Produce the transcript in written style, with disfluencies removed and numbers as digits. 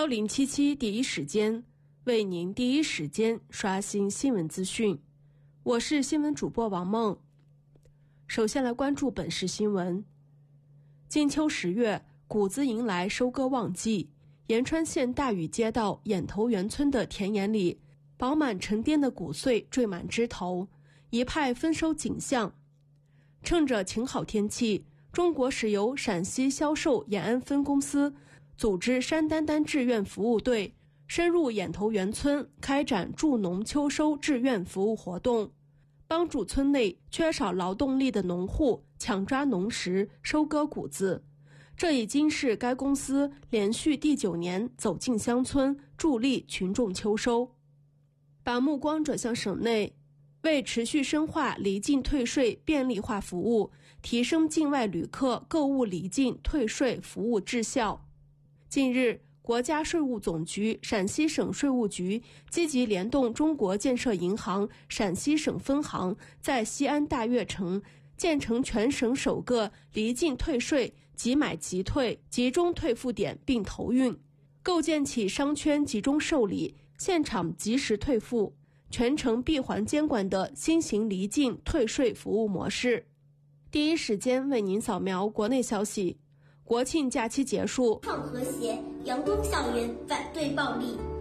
1077第一时间为您第一时间刷新新闻资讯。我是新闻主播王梦。首先来关注本市新闻。金秋10月，谷子迎来收割旺季，延川县大禹街道眼头园村的田野里，饱满沉甸的谷穗缀满枝头，一派丰收景象。趁着晴好天气，中国石油陕西销售延安分公司组织山丹丹志愿服务队深入眼头园村，开展助农秋收志愿服务活动，帮助村内缺少劳动力的农户抢抓农时收割谷子。这已经是该公司连续第9年走进乡村，助力群众秋收。把目光转向省内，为持续深化离境退税便利化服务，提升境外旅客购物离境退税服务质效。近日，国家税务总局、陕西省税务局积极联动中国建设银行陕西省分行，在西安大悦城建成全省首个离境退税即买即退集中退付点并投运，构建起商圈集中受理、现场即时退付、全程闭环监管的新型离境退税服务模式。第一时间为您扫描国内消息。国庆假期结束， 创和谐，阳光校园，反对暴力。